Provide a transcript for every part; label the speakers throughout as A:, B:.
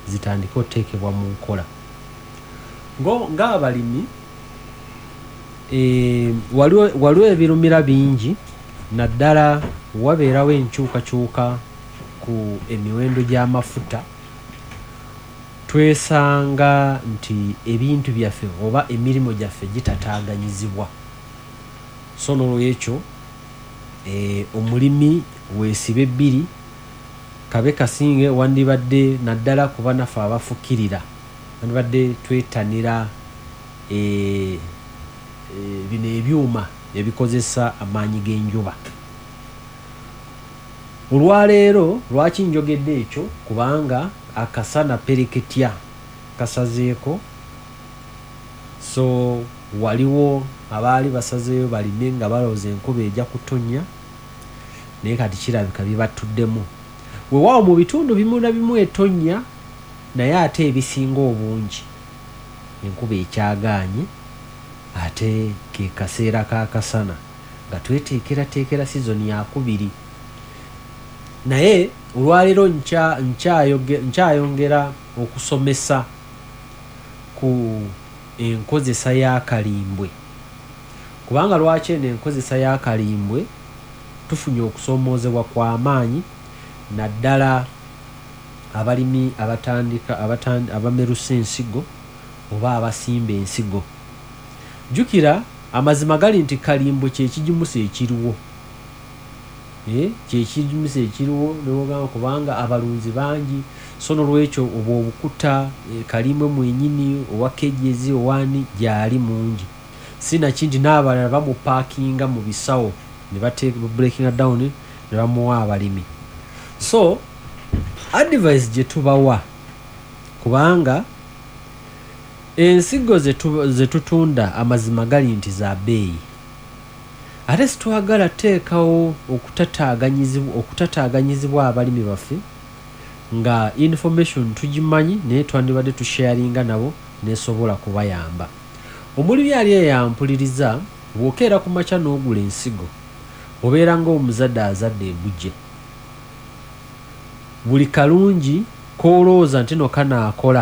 A: zitandike oteekebwa mu nkola. Ng'abalimi waliwo ebirumira bingi naddala wabeerawo enkyukakyuka ku emiwendo gy'amafuta, twesanga nti ebintu byaffe oba emirimu gyaffe gitataaganyizibwa. So n'olwekyo omulimi weesibe ebbiri kabe kasinge wandibadde naddala kuba naffe abafukirira wandibadde twetanira bino ebyuma ebikozesa amaanyi g'enjuba. Olwaleero lwaki njogedde ekyo? Kubanga akasana pereketya kasazeeko, so waliwo abaali basazeeyo balime nga balowooza enkuba ejja kutonnya, naye kati kirabika bibatuddemu. Weewaawo mu bitundu bimu na bimu etonnya, naye ate ebisinga obungi enkuba ekyagaanye, ate ke kaseera k'akasana nga tweteekerateekera sizoni yakubiri. Naye olwaleero nkyayongera okusomesa ku enkozesa y'akalimbwe, kubanga lwaki eno enkozesa y'akalimbwe tufunye okusoomoozebwa kw'amaanyi naddala abalimi abamerusa ensigo oba abasimba ensigo. Jjukira amazima gali nti kalimbwe kyekigimusa ekiriwo, kyekigimusa ekiriwo newogamba kubanga abalunzi bangi. So n'olwekyo obwo obukuta kalimbwe mwenyini owa kejezi owani gyali mungi, sinakindi n'abalala bamupaakinga mu bisawo ne breaking down ne bamuwa abalimi. So advice gye tubawa, kubanga ensigo ze tutunda amazima gali nti za bbeeyi, ate situwagala teekawo okutataaganyizibwa abalimi baffe nga information tugimanyi naye twandibadde tusharinga nabo nesobola kubayamba. Omulimi ali eyampuliriza, bw'okeera ku makya n'ogula ensigo obeera ng'omuzadde azadde ebujje. Buli kalungi koolowooza nti no kanaakola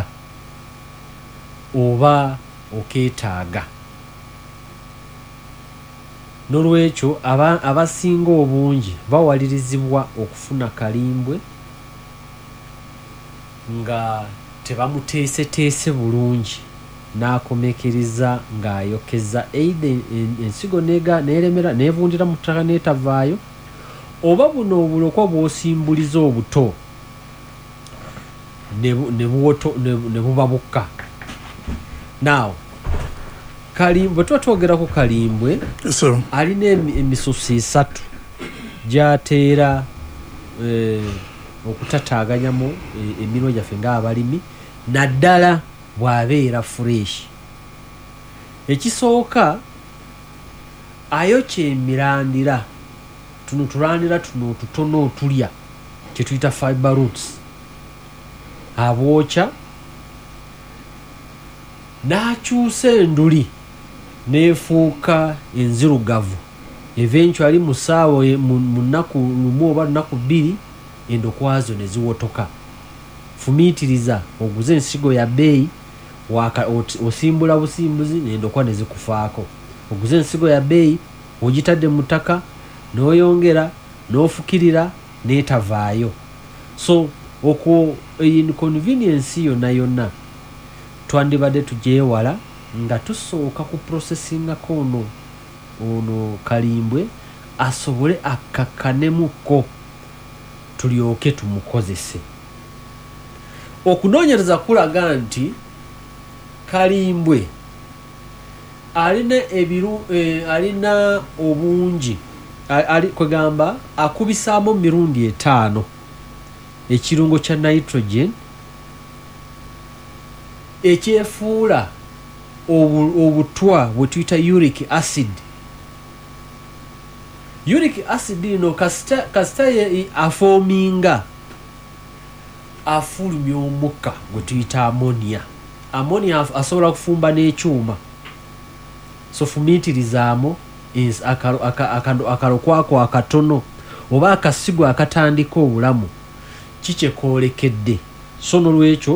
A: oba okeetaaga. N'olwekyo abasinga obungi bawalirizibwa okufuna kalimbwe nga tebamuteeseteese bulungi n'akomekeriza ng'ayokeza either ensigo n'eremera n'evundira mu ttaka n'etavaayo, oba buno obulokwa bw'osimbuliza obuto ne buba bukka. Now kalimbwe tuba twogera ku kalimbwe alina emisusu 3 gy'ateera okutataaganyamu emirimo gyaffe ng'abalimi naddala bw'abeera fresh. Ekisooka ayokya emirandira, tuno tulandira tuno otutono otulya kye tuyita fiber roots, abwokya n'akyusa enduli n'efuuka enzirugavu, eventually mu ssaawa mu nnaku lumu oba nnaku 2 endokwazo ne ziwotoka. Fumiitiriza oguze ensigo ya bbeeyi, osimbula busimbuzi n'endokwa ne zikufaako. Oguze ensigo ya bbeeyi ogitadde mu ttaka n'oyongera n'ofukirira n'etavaayo. So okwo inconvenience yonna twandibadde tugyewala nga tusooka ku processingako ono kalimbwe asobole akkakkanemuko tulyoke tumukozese. Okunoonyereza kulaga nti kalimbwe alina obungi kwegamba akubisaamu mirundi 5 ekirungo kya nitrogen ekyefuula obutwa bwe tuyita uric acid. Uric acid ino kasita afoominga afulumya omukka gwe tuyita ammonia. Ammonia asobola kufumba n'ekyuma, so fumiitirizaamu akalokwako akatono oba akasigo akatandika obulamu kikye koolekedde. So n'olwekyo